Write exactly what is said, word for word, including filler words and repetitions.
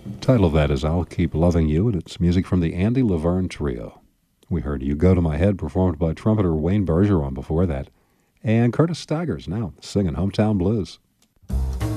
The title of that is I'll Keep Loving You, and it's music from the Andy Laverne Trio. We heard You Go to My Head, performed by trumpeter Wayne Bergeron before that, and Curtis Staggers now singing Hometown Blues.